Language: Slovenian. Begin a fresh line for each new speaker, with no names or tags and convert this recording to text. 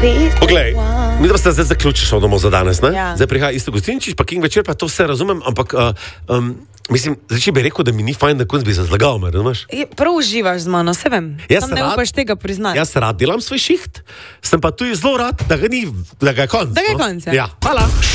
Poglej, mi da ste zdaj zaključiš domov za danes, ne?
Ja.
Zdaj prihaja isto gostinčič, pa King večer, pa to vse razumem, ampak mislim, zdaj če bi rekel, da mi ni fajn, da konc bi se zlagal, me razumeš?
Prav uživaš z mano, se vem.
Jaz
Sam ne
rad-
upaš tega priznati.
Jaz rad delam svoj šiht, sem pa tudi zelo rad, da ga je konc.
Da ga je
no.
konc, ja.
Ja, hvala.